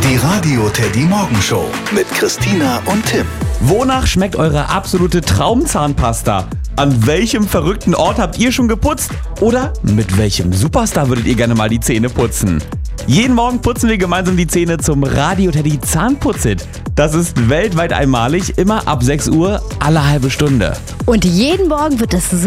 Die Radio Teddy Morgenshow mit Christina und Tim. Wonach schmeckt eure absolute Traumzahnpasta? An welchem verrückten Ort habt ihr schon geputzt? Oder mit welchem Superstar würdet ihr gerne mal die Zähne putzen? Jeden Morgen putzen wir gemeinsam die Zähne zum Radio Teddy Zahnputzit. Das ist weltweit einmalig, immer ab 6 Uhr, alle halbe Stunde. Und jeden Morgen wird es so